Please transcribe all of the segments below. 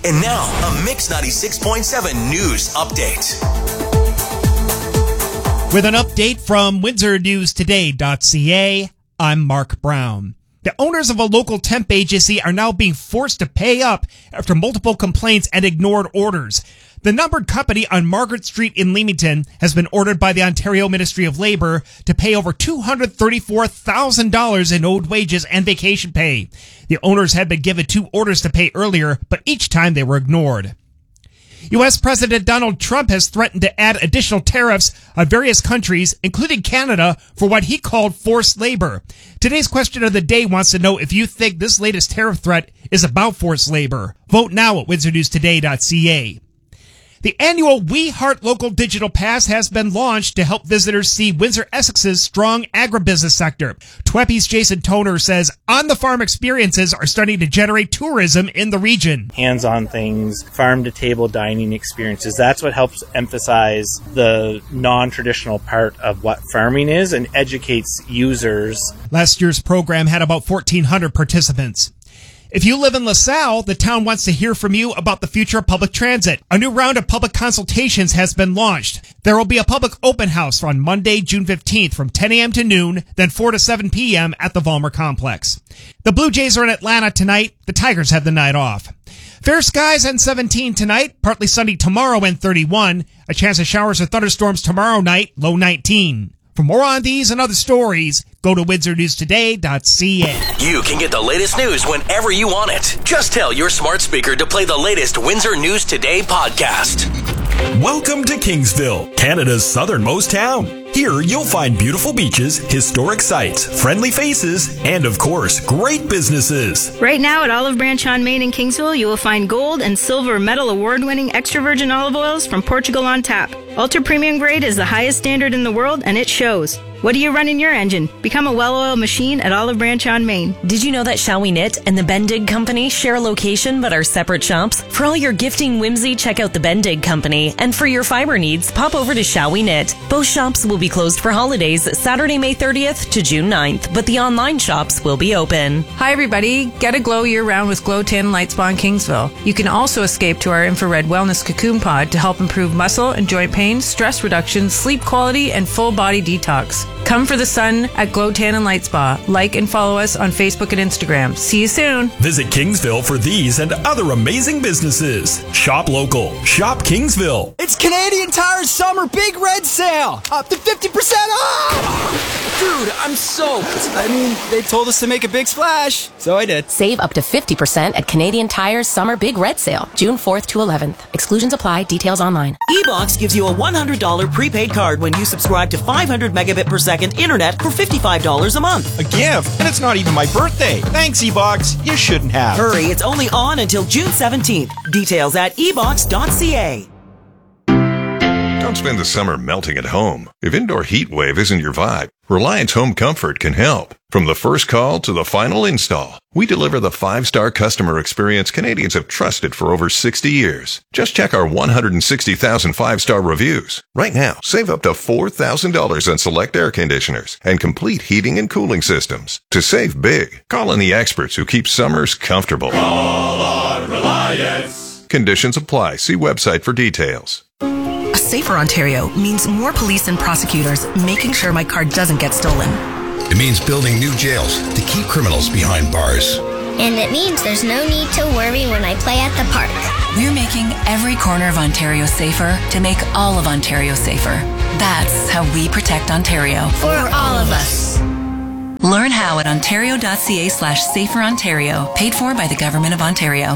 And now, a Mix 96.7 news update. With an update from WindsorNewsToday.ca, I'm Mark Brown. The owners of a local temp agency are now being forced to pay up after multiple complaints and ignored orders. The numbered company on Margaret Street in Leamington has been ordered by the Ontario Ministry of Labour to pay over $234,000 in owed wages and vacation pay. The owners had been given 2 orders to pay earlier, but each time they were ignored. U.S. President Donald Trump has threatened to add additional tariffs on various countries, including Canada, for what he called forced labor. Today's question of the day wants to know if you think this latest tariff threat is about forced labor. Vote now at WindsorNewsToday.ca. The annual We Heart Local Digital Pass has been launched to help visitors see Windsor-Essex's strong agribusiness sector. TWEPI's Jason Toner says on-the-farm experiences are starting to generate tourism in the region. Hands-on things, farm-to-table dining experiences, that's what helps emphasize the non-traditional part of what farming is and educates users. Last year's program had about 1,400 participants. If you live in LaSalle, the town wants to hear from you about the future of public transit. A new round of public consultations has been launched. There will be a public open house on Monday, June 15th from 10 a.m. to noon, then 4 to 7 p.m. at the Vollmer Complex. The Blue Jays are in Atlanta tonight. The Tigers have the night off. Fair skies and 17 tonight, partly sunny tomorrow and 31. A chance of showers or thunderstorms tomorrow night, low 19. For more on these and other stories, go to WindsorNewsToday.ca. You can get the latest news whenever you want it. Just tell your smart speaker to play the latest Windsor News Today podcast. Welcome to Kingsville, Canada's southernmost town. Here, you'll find beautiful beaches, historic sites, friendly faces, and of course, great businesses. Right now at Olive Branch on Main in Kingsville, you will find gold and silver medal award-winning extra virgin olive oils from Portugal on tap. Ultra premium grade is the highest standard in the world, and it shows. What do you run in your engine? Become a well-oiled machine at Olive Branch on Main. Did you know that Shall We Knit and the Bendig Company share a location but are separate shops? For all your gifting whimsy, check out the Bendig Company. And for your fiber needs, pop over to Shall We Knit. Both shops will be closed for holidays Saturday, May 30th to June 9th, but the online shops will be open. Hi everybody, get a glow year-round with Glow Tan Light Spa in Kingsville. You can also escape to our infrared wellness cocoon pod to help improve muscle and joint pain, stress reduction, sleep quality, and full body detox. Come for the sun at Glow Tan and Light Spa. Like and follow us on Facebook and Instagram. See you soon. Visit Kingsville for these and other amazing businesses. Shop local. Shop Kingsville. It's Canadian Tire's summer big red sale. Up to 50% off. Dude, I'm soaked. I mean, they told us to make a big splash, so I did. Save up to 50% at Canadian Tire's summer big red sale, June 4th to 11th. Exclusions apply. Details online. eBox gives you a $100 prepaid card when you subscribe to 500 megabit per second internet for $55 a month. A gift? And it's not even my birthday. Thanks, eBox. You shouldn't have. Hurry, it's only on until June 17th. Details at ebox.ca. Don't spend the summer melting at home. If indoor heat wave isn't your vibe, Reliance Home Comfort can help. From the first call to the final install, we deliver the 5-star customer experience Canadians have trusted for over 60 years. Just check our 160,000 5-star reviews. Right now, save up to $4,000 on select air conditioners and complete heating and cooling systems. To save big, call on the experts who keep summers comfortable. Call on Reliance. Conditions apply. See website for details. A safer Ontario means more police and prosecutors making sure my car doesn't get stolen. It means building new jails to keep criminals behind bars. And it means there's no need to worry when I play at the park. We're making every corner of Ontario safer to make all of Ontario safer. That's how we protect Ontario. For all of us. Learn how at ontario.ca/saferontario. Paid for by the Government of Ontario.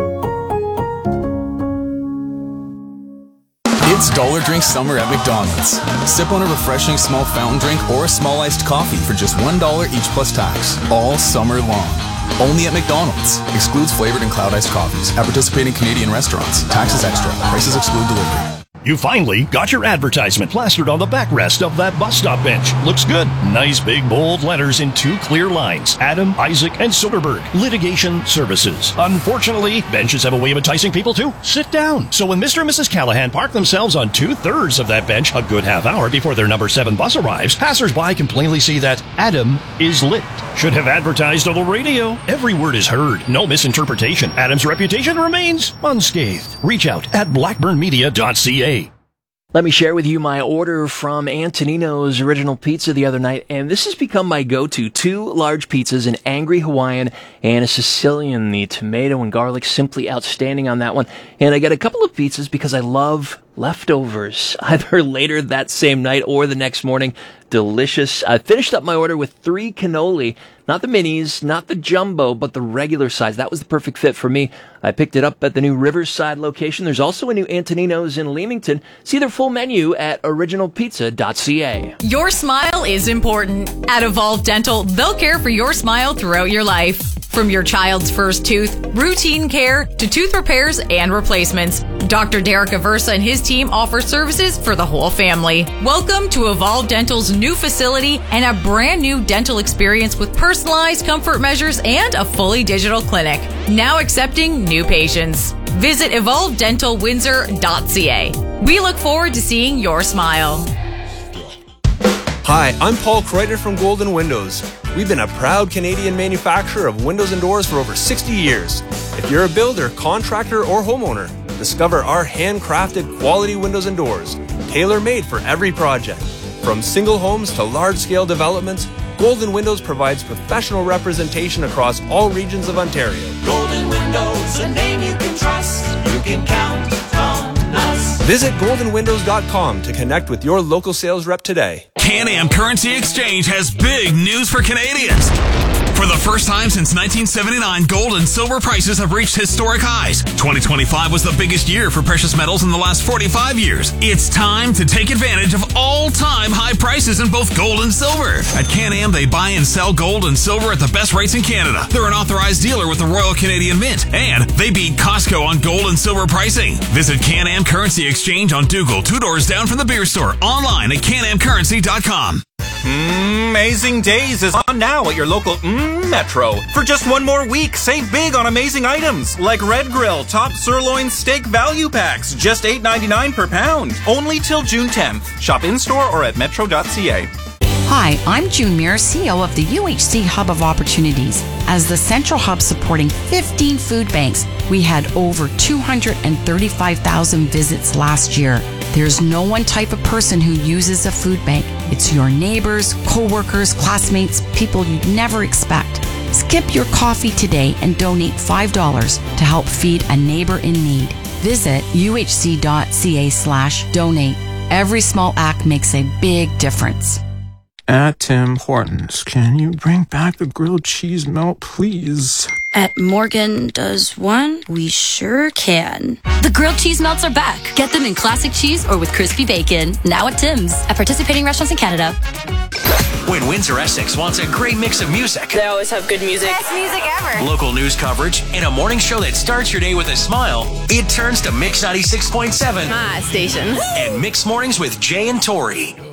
It's Dollar Drink Summer at McDonald's. Sip on a refreshing small fountain drink or a small iced coffee for just $1 each plus tax, all summer long. Only at McDonald's. Excludes flavored and cloud iced coffees. At participating Canadian restaurants. Taxes extra. Prices exclude delivery. You finally got your advertisement plastered on the backrest of that bus stop bench. Looks good. Nice big bold letters in 2 clear lines. Adam, Isaac, and Soderberg. Litigation Services. Unfortunately, benches have a way of enticing people to sit down. So when Mr. and Mrs. Callahan park themselves on 2/3 of that bench a good half hour before their number 7 bus arrives, passers-by can plainly see that Adam is lit. Should have advertised on the radio. Every word is heard. No misinterpretation. Adam's reputation remains unscathed. Reach out at blackburnmedia.ca. Let me share with you my order from Antonino's Original Pizza the other night, and this has become my go-to. 2 large pizzas, an Angry Hawaiian and a Sicilian. The tomato and garlic simply outstanding on that one. And I get a couple of pizzas because I love leftovers, either later that same night or the next morning. Delicious. I finished up my order with 3 cannoli, not the minis, not the jumbo, but the regular size. That was the perfect fit for me. I picked it up at the new Riverside location. There's also a new Antonino's in Leamington. See their full menu at originalpizza.ca. Your smile is important. At Evolve Dental, they'll care for your smile throughout your life. From your child's first tooth, routine care, to tooth repairs and replacements, Dr. Derek Aversa and his team offer services for the whole family. Welcome to Evolve Dental's new facility and a brand new dental experience with personalized comfort measures and a fully digital clinic. Now accepting new patients. Visit evolvedentalwindsor.ca. We look forward to seeing your smile. Hi, I'm Paul Kreuter from Golden Windows. We've been a proud Canadian manufacturer of windows and doors for over 60 years. If you're a builder, contractor, or homeowner, discover our handcrafted quality windows and doors, tailor-made for every project. From single homes to large-scale developments, Golden Windows provides professional representation across all regions of Ontario. Golden Windows, a name you can trust. You can count on us. Visit goldenwindows.com to connect with your local sales rep today. Can-Am Currency Exchange has big news for Canadians. For the first time since 1979, gold and silver prices have reached historic highs. 2025 was the biggest year for precious metals in the last 45 years. It's time to take advantage of all-time high prices in both gold and silver. At Can-Am, they buy and sell gold and silver at the best rates in Canada. They're an authorized dealer with the Royal Canadian Mint, and they beat Costco on gold and silver pricing. Visit Can-Am Currency Exchange on Dougal, 2 doors down from the beer store, online at canamcurrency.com. Amazing Days is on now at your local Metro. For just 1 more week, save big on amazing items like Red Grill Top Sirloin Steak Value Packs, just $8.99 per pound. Only till June 10th. Shop in-store or at metro.ca. Hi, I'm June Muir, CEO of the UHC Hub of Opportunities. As the central hub supporting 15 food banks, we had over 235,000 visits last year. There's no one type of person who uses a food bank. It's your neighbors, co-workers, classmates, people you'd never expect. Skip your coffee today and donate $5 to help feed a neighbor in need. Visit uhc.ca/donate. Every small act makes a big difference. At Tim Hortons, can you bring back the grilled cheese melt, please? At Morgan Does One, we sure can. The grilled cheese melts are back. Get them in classic cheese or with crispy bacon. Now at Tim's. At participating restaurants in Canada. When Windsor Essex wants a great mix of music. They always have good music. Best music ever. Local news coverage and a morning show that starts your day with a smile. It turns to Mix 96.7. My station. And Mix Mornings with Jay and Tori.